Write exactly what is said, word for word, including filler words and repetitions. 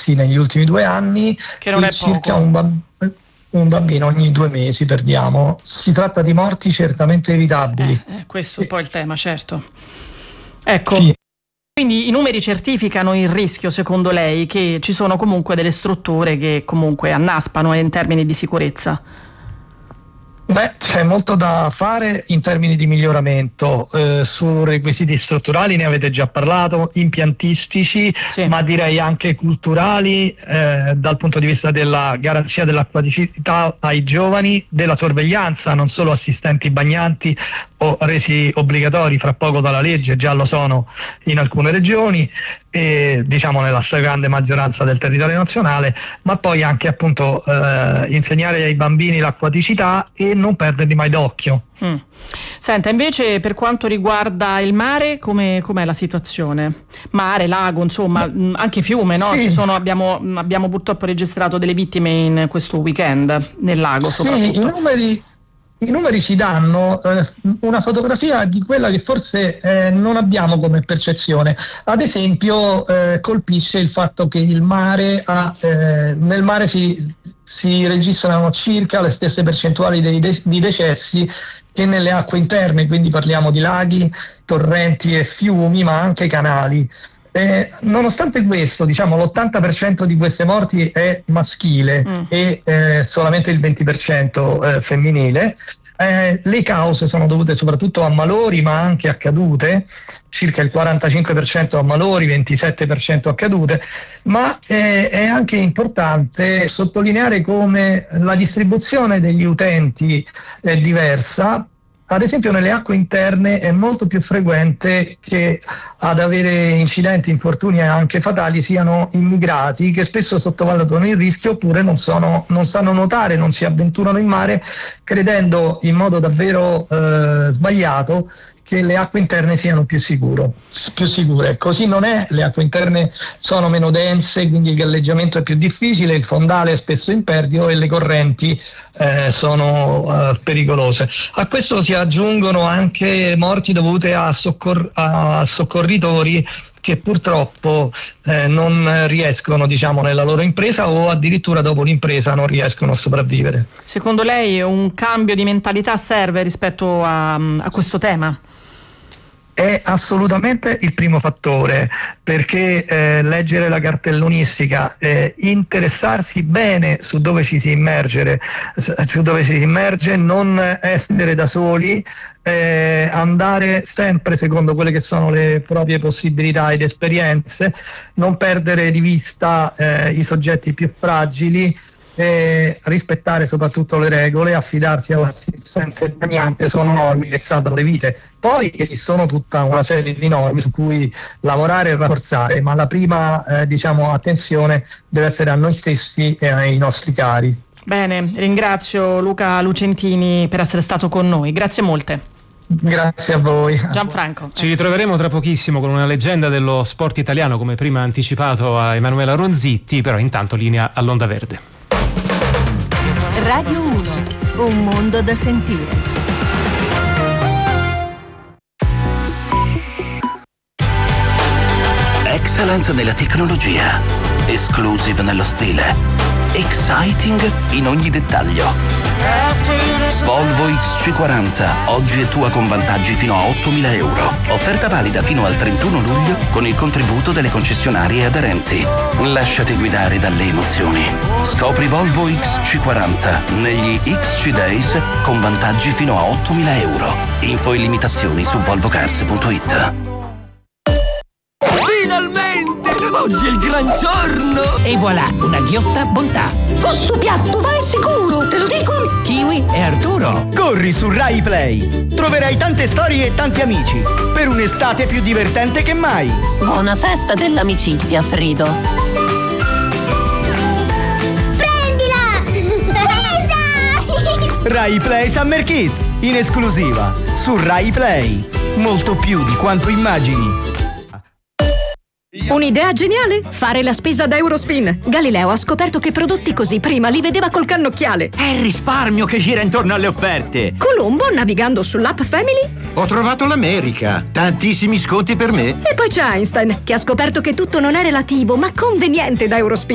decessi negli ultimi due anni, che non è circa poco. un bambino un bambino ogni due mesi perdiamo. Si tratta di morti certamente evitabili. Eh, eh, questo è poi il tema, certo. Ecco, Sì. quindi i numeri certificano il rischio, secondo lei, che ci sono comunque delle strutture che comunque annaspano in termini di sicurezza? Beh, c'è molto da fare in termini di miglioramento. Eh, su requisiti strutturali ne avete già parlato, impiantistici, Sì. ma direi anche culturali, eh, dal punto di vista della garanzia dell'acquaticità ai giovani, della sorveglianza, non solo assistenti bagnanti o resi obbligatori fra poco dalla legge, già lo sono in alcune regioni e diciamo nella stragrande maggioranza del territorio nazionale, ma poi anche appunto eh, insegnare ai bambini l'acquaticità e non perderli mai d'occhio. Mm. Senta, invece per quanto riguarda il mare, come com'è la situazione? Mare, lago, insomma, mh, anche fiume, no? Sì. Ci sono, abbiamo, abbiamo purtroppo registrato delle vittime in questo weekend, nel lago soprattutto. Sì, i numeri, i numeri ci danno eh, una fotografia di quella che forse eh, non abbiamo come percezione. Ad esempio eh, colpisce il fatto che il mare ha, eh, nel mare si, si registrano circa le stesse percentuali dei de- di decessi che nelle acque interne, quindi parliamo di laghi, torrenti e fiumi, ma anche canali. Eh, nonostante questo, diciamo, l'ottanta per cento di queste morti è maschile mm. e eh, solamente il venti per cento eh, femminile. Eh, le cause sono dovute soprattutto a malori, ma anche a cadute, circa il quarantacinque per cento a malori, ventisette per cento a cadute, ma eh, è anche importante sottolineare come la distribuzione degli utenti è diversa. Ad esempio nelle acque interne è molto più frequente che ad avere incidenti, infortuni e anche fatali siano immigrati che spesso sottovalutano il rischio oppure non, sono, non sanno nuotare, non si avventurano in mare credendo in modo davvero eh, sbagliato che le acque interne siano più, sicuro, più sicure. Così non è, le acque interne sono meno dense, quindi il galleggiamento è più difficile, il fondale è spesso impervio e le correnti eh, sono eh, pericolose. A questo si aggiungono anche morti dovute a, soccor- a soccorritori che purtroppo eh, non riescono, diciamo, nella loro impresa o addirittura dopo l'impresa non riescono a sopravvivere. Secondo lei un cambio di mentalità serve rispetto a, a questo tema? È assolutamente il primo fattore, perché eh, leggere la cartellonistica, eh, interessarsi bene su dove ci si immergere, su dove si immerge, non essere da soli, eh, andare sempre secondo quelle che sono le proprie possibilità ed esperienze, non perdere di vista eh, i soggetti più fragili, e rispettare soprattutto le regole, affidarsi all'assistente bagnante, sono norme che salvano le vite. Poi esistono tutta una serie di norme su cui lavorare e rafforzare, ma la prima eh, diciamo attenzione deve essere a noi stessi e ai nostri cari. Bene, ringrazio Luca Lucentini per essere stato con noi, grazie molte. Grazie a voi. Gianfranco. Ci ritroveremo tra pochissimo con una leggenda dello sport italiano, come prima anticipato a Emanuela Ronzitti, però intanto linea all'Onda Verde. Radio uno, un mondo da sentire. Excellent nella tecnologia, exclusive nello stile, exciting in ogni dettaglio. Volvo X C quaranta, oggi è tua con vantaggi fino a ottomila euro. Offerta valida fino al trentuno luglio con il contributo delle concessionarie aderenti. Lasciati guidare dalle emozioni. Scopri Volvo X C quaranta negli X C Days con vantaggi fino a ottomila euro. Info e limitazioni su volvocars punto it. Finalmente! Oggi è il gran giorno! E voilà, una ghiotta bontà. Con sto piatto vai sicuro, te lo dico! Kiwi e Arturo. Corri su Rai Play. Troverai tante storie e tanti amici. Per un'estate più divertente che mai. Buona festa dell'amicizia, Frido. Prendila! Presa! Rai Play Summer Kids, in esclusiva su Rai Play. Molto più di quanto immagini. Un'idea geniale? Fare la spesa da Eurospin. Galileo ha scoperto che prodotti così prima li vedeva col cannocchiale. È il risparmio che gira intorno alle offerte. Colombo, navigando sull'app Family, ho trovato l'America. Tantissimi sconti per me. E poi c'è Einstein, che ha scoperto che tutto non è relativo, ma conveniente da Eurospin.